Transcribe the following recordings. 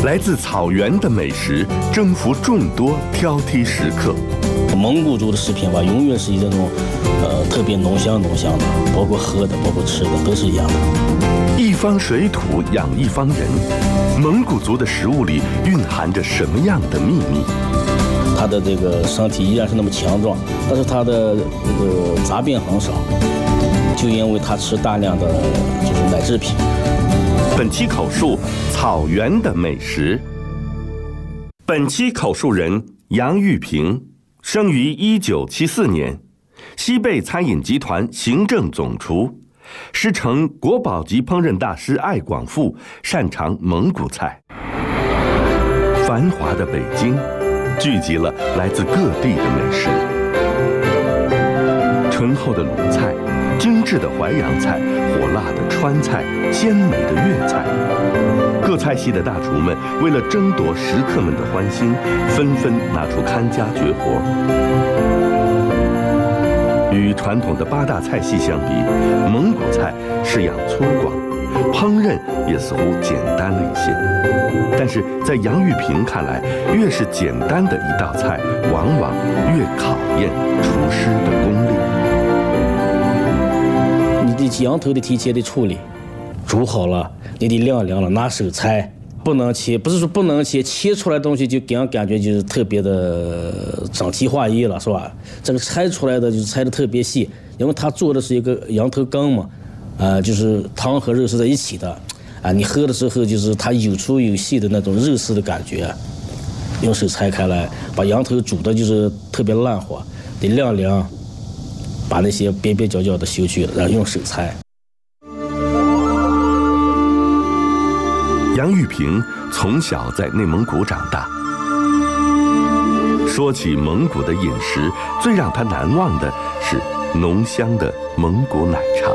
来自草原的美食征服众多挑剔食客。 蒙古族的食品吧，永远是以这种特别浓香的，包括喝的，包括吃的，都是一样的。 一方水土养一方人，蒙古族的食物里蕴含着什么样的秘密？ 他的这个身体依然是那么强壮，但是他的这个杂病很少，就因为他吃大量的就是奶制品。 本期口述草原的美食。本期口述人杨玉平，生于1974年，西贝餐饮集团行政总厨，师承国宝级烹饪大师艾广富，擅长蒙古菜。繁华的北京聚集了来自各地的美食，醇厚的鲁菜，精致的淮扬菜，火辣的川菜，鲜美的粤菜。各菜系的大厨们为了争夺食客们的欢心，纷纷拿出看家绝活。与传统的8大菜系相比，蒙古菜式样粗犷，烹饪也似乎简单了一些。但是在杨玉平看来，越是简单的一道菜，往往越考验厨师的功力。 你的羊头的提前的处理，煮好了，你得晾凉了，拿手拆，不能切，不是说不能切，切出来的东西就给人感觉就是特别的整齐划一了，是吧？这个拆出来的就是拆的特别细，因为他做的是一个羊头羹嘛，就是汤和肉是在一起的。你喝的时候就是它有粗有细的那种肉丝的感觉，用手拆开来，把羊头煮的就是特别烂火，得晾凉，把那些边边角角的修去，然后用手拆。 杨玉平从小在内蒙古长大，说起蒙古的饮食，最让他难忘的是浓香的蒙古奶茶。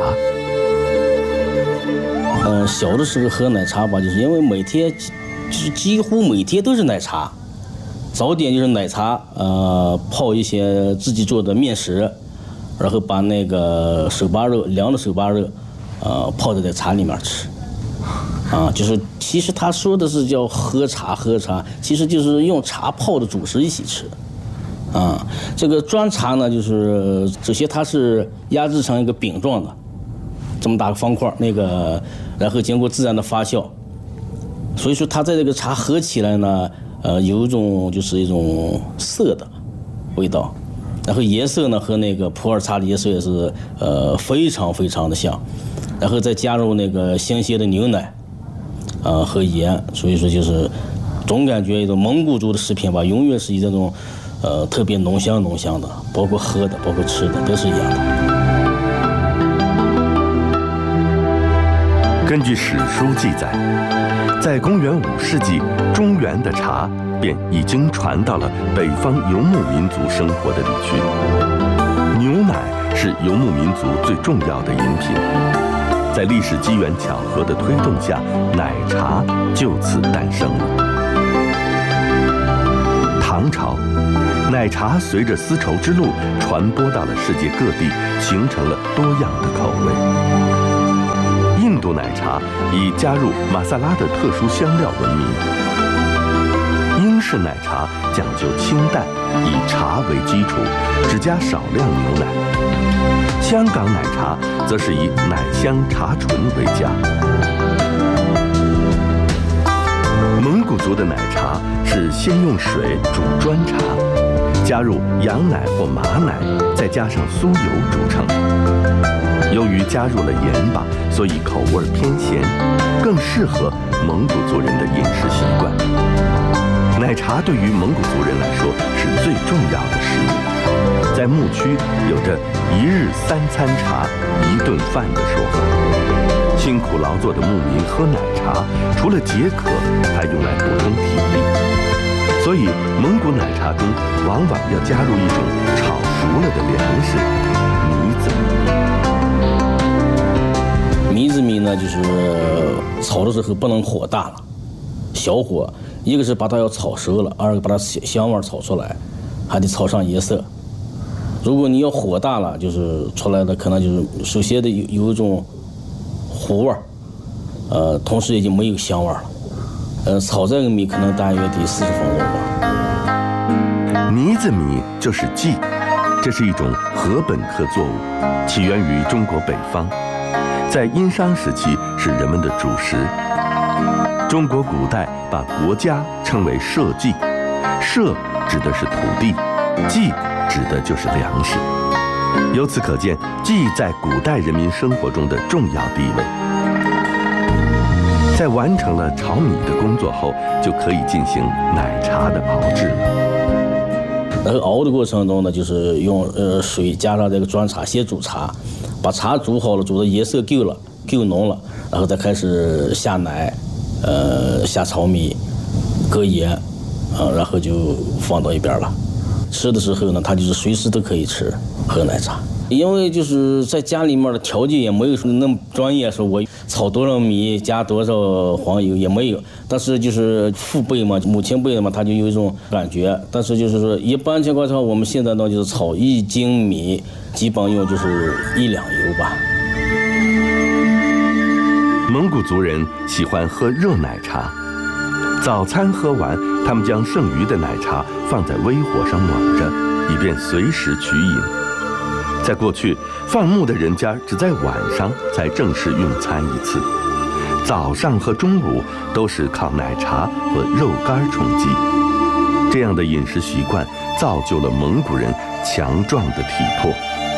小的时候喝奶茶吧，就是因为每天就是几乎每天都是奶茶，早点就是奶茶，泡一些自己做的面食，然后把那个手扒肉，凉的手扒肉，泡在茶里面吃。就是其实他说的是叫喝茶，其实就是用茶泡的主食一起吃。这个砖茶呢，就是首先它是压制成一个饼状的，这么大个方块，然后经过自然的发酵，所以说它在这个茶喝起来呢，有一种就是一种涩的味道，然后颜色呢和那个普洱茶的颜色也是非常非常的像，然后再加入那个新鲜的牛奶，和盐，所以说就是总感觉一种蒙古族的食品吧，永远是以这种特别浓香的，包括喝的，包括吃的，都是一样的。 根据史书记载，在公元5世纪，中原的茶便已经传到了北方游牧民族生活的地区。牛奶是游牧民族最重要的饮品，在历史机缘巧合的推动下，奶茶就此诞生了。唐朝，奶茶随着丝绸之路传播到了世界各地，形成了多样的口味。印度奶茶以加入马萨拉的特殊香料闻名。英式奶茶讲究清淡，以茶为基础，只加少量牛奶。香港奶茶则是以奶香茶醇为佳。蒙古族的奶茶是先用水煮砖茶，加入羊奶或马奶，再加上酥油煮成。由于加入了盐巴，所以口味偏咸，更适合蒙古族人的饮食习惯。奶茶对于蒙古族人来说是最重要的食物，在牧区有着1日3餐茶、1顿饭的说法。辛苦劳作的牧民喝奶茶，除了解渴，还用来补充体力。所以蒙古奶茶中往往要加入一种炒熟了的粮食——米子米。 米子米呢，就是炒的时候不能火大了，小火，一个是把它要炒熟了，二个把它香味炒出来，还得炒上颜色。如果你要火大了，就是出来的可能就是首先的有一种糊味儿，同时也就没有香味了。 炒这个米可能大约得40分钟吧。 呢子米就是稷，这是一种禾本科作物，起源于中国北方，在殷商时期是人们的主食。中国古代把国家称为社稷，社指的是土地，稷指的就是粮食。由此可见，稷在古代人民生活中的重要地位。在完成了炒米的工作后，就可以进行奶茶的熬制了。 然后熬的过程中呢，就是用水加上这个砖茶，先煮茶，把茶煮好了，煮的颜色够浓了，然后再开始下奶，下炒米，搁盐，然后就放到一边了。吃的时候呢，它就是随时都可以吃喝奶茶。因为就是在家里面的条件也没有说那么专业，说我炒多少米加多少黄油也没有，但是就是父辈嘛，母亲辈嘛，他就有一种感觉。但是就是说一般情况下，我们现在呢就是炒1斤米，基本用就是1两油吧。 蒙古族人喜欢喝热奶茶，早餐喝完，他们将剩余的奶茶放在微火上暖着，以便随时取饮。在过去，放牧的人家只在晚上才正式用餐一次，早上和中午都是靠奶茶和肉干充饥。这样的饮食习惯造就了蒙古人强壮的体魄。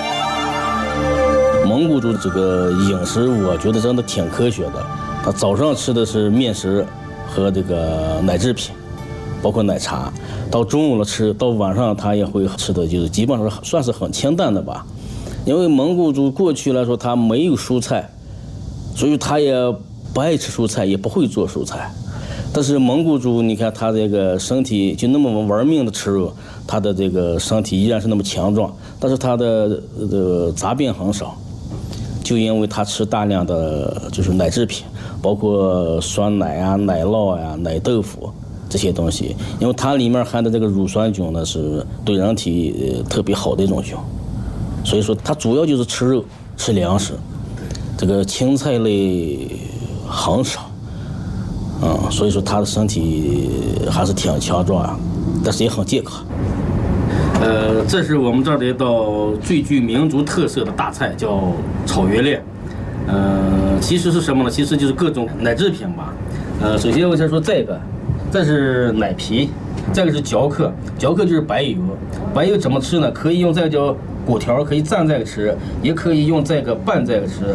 蒙古族这个饮食，我觉得真的挺科学的。他早上吃的是面食和这个奶制品，包括奶茶。到中午了吃，到晚上他也会吃的，就是基本上算是很清淡的吧。因为蒙古族过去来说他没有蔬菜，所以他也不爱吃蔬菜，也不会做蔬菜。但是蒙古族，你看他这个身体就那么玩命的吃肉，他的这个身体依然是那么强壮，但是他的杂病很少，就因为他吃大量的就是奶制品，包括酸奶啊、奶酪呀、奶豆腐这些东西，因为它里面含的这个乳酸菌呢是对人体特别好的一种菌，所以说它主要就是吃肉、吃粮食，这个青菜类很少。所以说他的身体还是挺强壮啊，但是也很健康。这是我们这儿的一道最具民族特色的大菜，叫炒月链。其实是什么呢？其实就是各种奶制品吧。首先我先说这是奶皮，这个是嚼克就是白油。白油怎么吃呢？可以用这个叫果条，可以蘸这个吃，也可以用这个拌这个吃。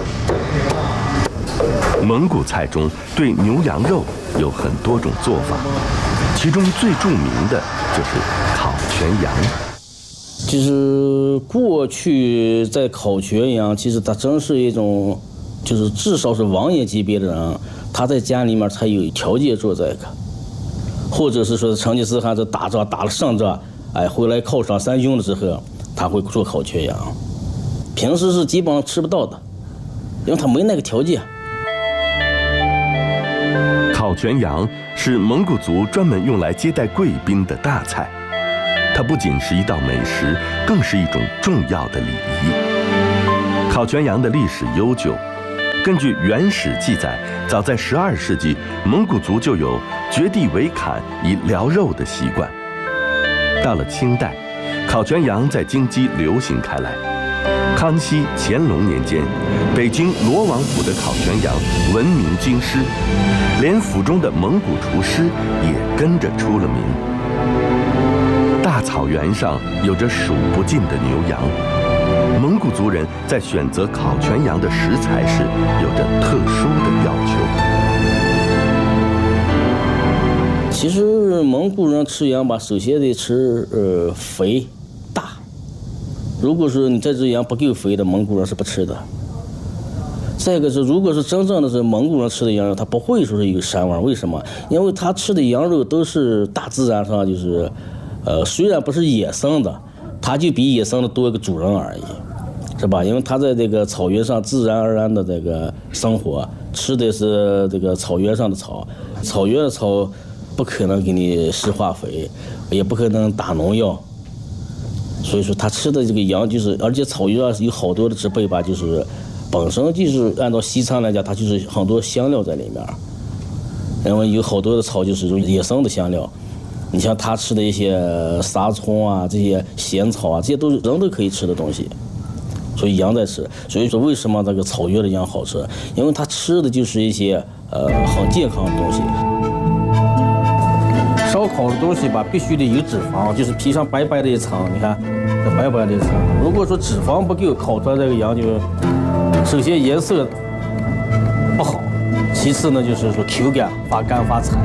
蒙古菜中对牛羊肉有很多种做法，其中最著名的就是烤全羊。 其实过去在烤全羊，其实它真是一种，就是至少是王爷级别的人，他在家里面才有条件做这个，或者是说成吉思汗在打仗打了胜仗，回来犒赏三兄的时候，他会做烤全羊。平时是基本上吃不到的，因为他没那个条件。 烤全羊是蒙古族专门用来接待贵宾的大菜，它不仅是一道美食，更是一种重要的礼仪。烤全羊的历史悠久，根据《元史》记载，早在12世纪，蒙古族就有掘地为砍以疗肉的习惯。到了清代，烤全羊在京畿流行开来。康熙、乾隆年间，北京罗王府的烤全羊闻名京师，连府中的蒙古厨师也跟着出了名。大草原上有着数不尽的牛羊，蒙古族人在选择烤全羊的食材时有着特殊的要求。 其实蒙古人吃羊吧，首先得吃肥大。如果说你这只羊不够肥的，蒙古人是不吃的。再一个是，如果是真正的是蒙古人吃的羊肉，他不会说是有膻味。为什么？因为他吃的羊肉都是大自然上就是，虽然不是野生的，他就比野生的多一个主人而已，是吧？因为他在这个草原上自然而然的这个生活，吃的是这个草原上的草，草原的草不可能给你施化肥，也不可能打农药。所以说他吃的这个羊就是，而且草原上有好多的植被吧，就是本身就是按照西餐来讲，它就是很多香料在里面， 因为有好多的草就是野生的香料，你像它吃的一些沙葱啊，这些咸草啊，这些都是人都可以吃的东西，所以羊在吃。所以说为什么这个草原的羊好吃？因为它吃的就是一些很健康的东西。烧烤的东西吧，必须得有脂肪，就是皮上白白的一层，你看这白白的一层。如果说脂肪不够，烤出来这个羊就首先颜色不好，其次呢就是说口感发干发柴。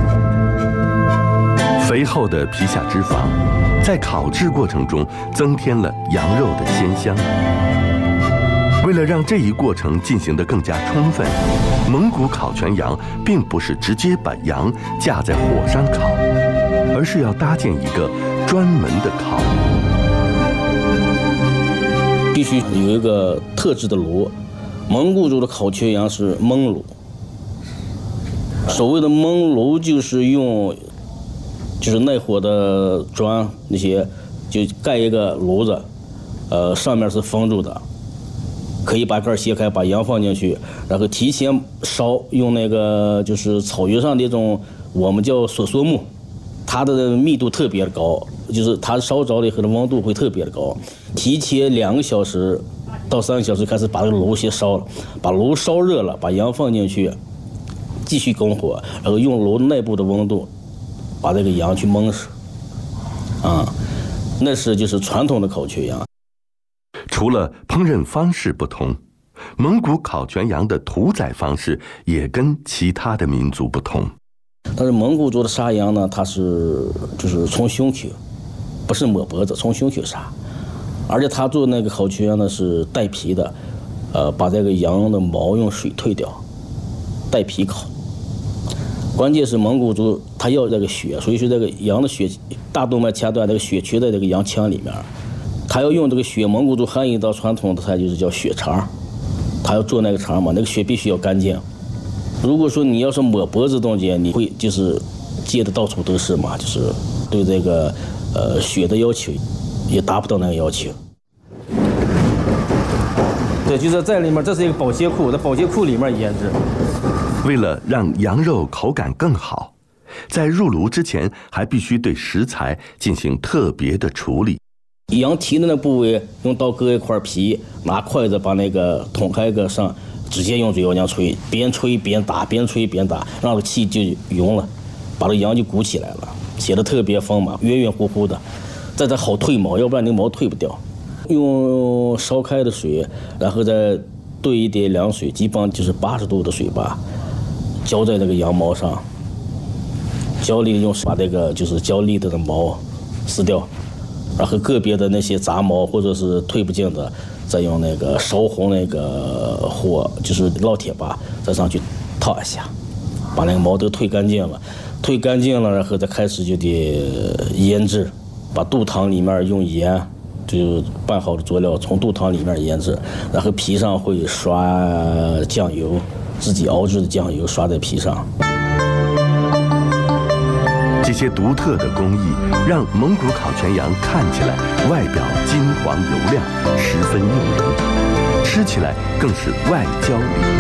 肥厚的皮下脂肪在烤制过程中增添了羊肉的鲜香。为了让这一过程进行得更加充分，蒙古烤全羊并不是直接把羊架在火上烤，而是要搭建一个专门的烤炉， 必须有一个特制的炉。蒙古族的烤全羊是焖炉，所谓的焖炉就是用耐火的砖那些，就盖一个炉子，上面是封住的。可以把盖掀开，把羊放进去，然后提前烧，用那个就是草原上那种我们叫索索木，它的密度特别高，就是它烧着了以后的温度会特别的高。提前2个小时到3个小时开始把这个炉先烧了，把炉烧热了，把羊放进去，继续拱火，然后用炉内部的温度把这个羊去焖死，那是就是传统的烤全羊。 除了烹饪方式不同，蒙古烤全羊的屠宰方式也跟其他的民族不同。 但是蒙古族的杀羊呢，它是就是从胸口，不是抹脖子，从胸口杀，而且他做那个烤全羊呢是带皮的，把这个羊的毛用水退掉，带皮烤。关键是蒙古族他要这个血，所以说这个羊的血大动脉切断，这个血缺在这个羊腔里面。他要用这个血，蒙古族还有一道传统的菜就是叫血肠，他要做那个肠嘛，那个血必须要干净。如果说你要是抹脖子动静，你会就是接的到处都是嘛，就是对这个血的要求也达不到那个要求。对，就在里面，这是一个保鲜库，在保鲜库里面腌制。 为了让羊肉口感更好，在入炉之前还必须对食材进行特别的处理。 羊蹄的那部位用刀割一块皮，拿筷子把那个捅开个上，直接用嘴要羊吹，边吹边打，边吹边打，让这气就匀了，把这羊就鼓起来了，写的特别丰满，圆圆乎乎的，再好退毛，要不然那个毛退不掉。用烧开的水，然后再兑一点凉水，基本上就是80度的水吧，浇在这个羊毛上，胶粒用把这个就是胶粒的毛撕掉。然后个别的那些杂毛或者是退不尽的，再用那个烧红那个火，就是烙铁把再上去套一下，把那个毛都退干净了，然后再开始就得腌制，把肚汤里面用盐就拌好的佐料从肚汤里面腌制，然后皮上会刷酱油，自己熬制的酱油刷在皮上。 这些独特的工艺让蒙古烤全羊看起来外表金黄油亮，十分诱人，吃起来更是外焦里